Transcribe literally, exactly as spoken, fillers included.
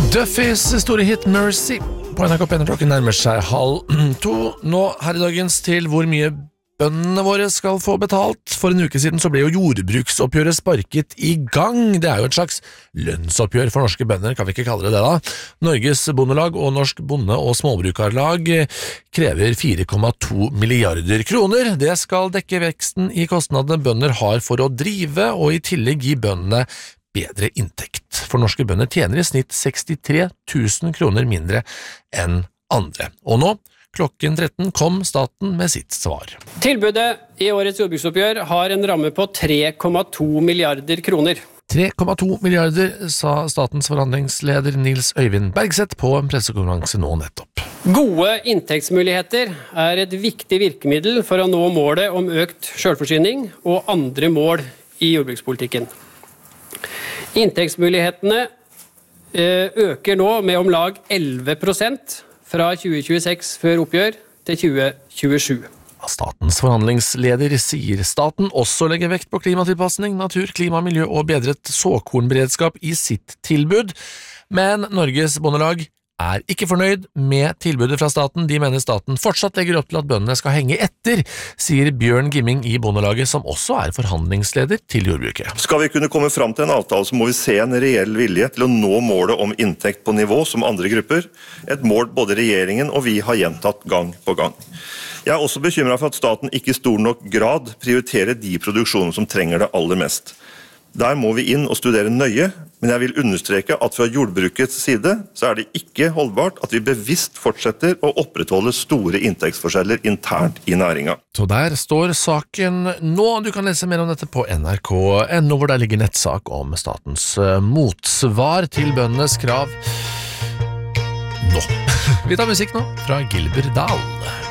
Duffys store hit Mercy på N R K P klokken nærmer seg halv to. Nå her i dagens til hvor mye bøndene våre skal få betalt. For en uke siden så ble jo jordbruksoppgjøret sparket i gang. Det er jo et slags lønnsoppgjør for norske bønder, kan vi ikke kalle det det da. Norges Bondelag og Norsk Bonde- og Småbrukarlag krever fire komma to milliarder kroner. Det skal dekke veksten i kostnadene bønder har for å drive, og i tillegg gi bøndene bedre inntekt. For norske bønder tjener i snitt sekstitre tusen kroner mindre enn andre. Og nå, klokken tretten, kom staten med sitt svar. Tilbudet i årets jordbruksoppgjør har en ramme på tre komma to milliarder kroner. tre komma to milliarder, sa statens forhandlingsleder Nils Øyvind Bergseth på en pressekonferanse nå nettopp. Gode inntektsmuligheter er et viktig virkemiddel for å nå målet om økt selvforsyning og andre mål i jordbrukspolitikken. Inntektsmulighetene øker nå med om lag elleve prosent fra tjue tjueseks før oppgjør til tjue tjuesju. Statens forhandlingsleder sier staten også legger vekt på klimatilpassning, natur, klima, miljø og bedret såkornberedskap i sitt tilbud. Men Norges Bondelag er ikke fornøyd med tilbudet fra staten. De mener staten fortsatt legger opp til at bøndene skal henge etter, sier Bjørn Gimming i Bondelaget, som også er forhandlingsleder til jordbruket. Skal vi kunne komme fram til en avtale, så må vi se en reell vilje til å nå målet om inntekt på nivå som andre grupper. Et mål både regjeringen og vi har gjentatt gang på gang. Jeg er også bekymret for at staten ikke i stor nok grad prioriterer de produksjoner som trenger det aller mest. Der må vi inn og studere nøye, men jeg vil understreke at fra jordbrukets side så er det ikke holdbart at vi bevisst fortsetter å opprettholde store inntektsforskjeller internt i næringen. Så der står saken nå. Du kan lese mer om dette på N R K punktum N O, hvor der ligger nettsak om statens motsvar til bøndenes krav. Nå. Vi tar musikk nå fra Gilbert Dahl.